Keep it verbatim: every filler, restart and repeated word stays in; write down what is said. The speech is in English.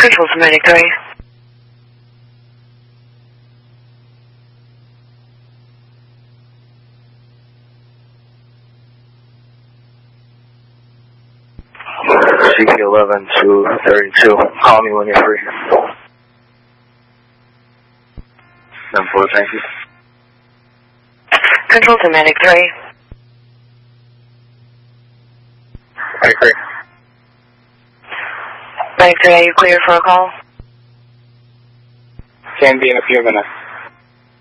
Control to Medic three. C P eleven to thirty-two. Call me when you're free. seven four, thank you. Control to Medic three. Medic three. Medic three, are you clear for a call? Can be in a few minutes.